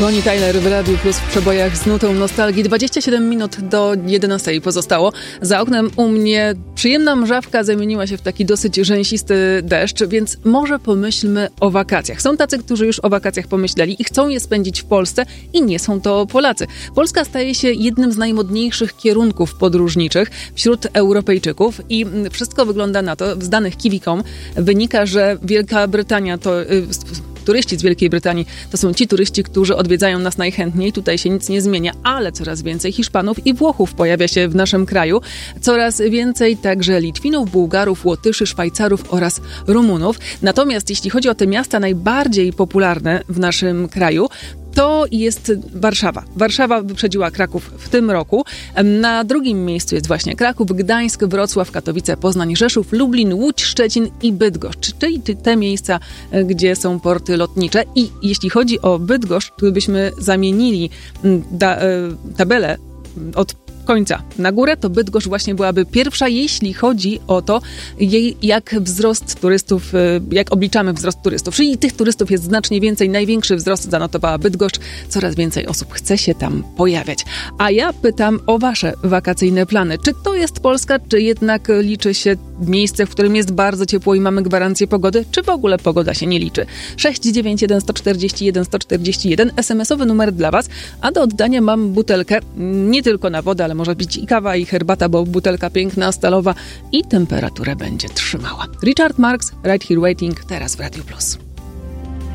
Bonnie Tyler w Radiu Plus w przebojach z nutą nostalgii. 27 minut do 11 pozostało. Za oknem u mnie przyjemna mrzawka zamieniła się w taki dosyć rzęsisty deszcz, więc może pomyślmy o wakacjach. Są tacy, którzy już o wakacjach pomyśleli i chcą je spędzić w Polsce i nie są to Polacy. Polska staje się jednym z najmodniejszych kierunków podróżniczych wśród Europejczyków i wszystko wygląda na to, z danych Kiwi.com wynika, że Wielka Brytania to... Turyści z Wielkiej Brytanii to są ci turyści, którzy odwiedzają nas najchętniej. Tutaj się nic nie zmienia, ale coraz więcej Hiszpanów i Włochów pojawia się w naszym kraju. Coraz więcej także Litwinów, Bułgarów, Łotyszy, Szwajcarów oraz Rumunów. Natomiast jeśli chodzi o te miasta najbardziej popularne w naszym kraju, to jest Warszawa. Warszawa wyprzedziła Kraków w tym roku. Na drugim miejscu jest właśnie Kraków, Gdańsk, Wrocław, Katowice, Poznań, Rzeszów, Lublin, Łódź, Szczecin i Bydgoszcz. Czyli te miejsca, gdzie są porty lotnicze. I jeśli chodzi o Bydgoszcz, to byśmy zamienili tabelę od końca na górę, to Bydgoszcz właśnie byłaby pierwsza, jeśli chodzi o to, jak wzrost turystów, jak obliczamy wzrost turystów. Czyli tych turystów jest znacznie więcej. Największy wzrost zanotowała Bydgoszcz. Coraz więcej osób chce się tam pojawiać. A ja pytam o wasze wakacyjne plany. Czy to jest Polska, czy jednak liczy się miejsce, w którym jest bardzo ciepło i mamy gwarancję pogody, czy w ogóle pogoda się nie liczy? 691 141 141 SMS-owy numer dla was, a do oddania mam butelkę, nie tylko na wodę, ale może być i kawa, i herbata, bo butelka piękna, stalowa i temperaturę będzie trzymała. Richard Marx, Right Here Waiting, teraz w Radio Plus.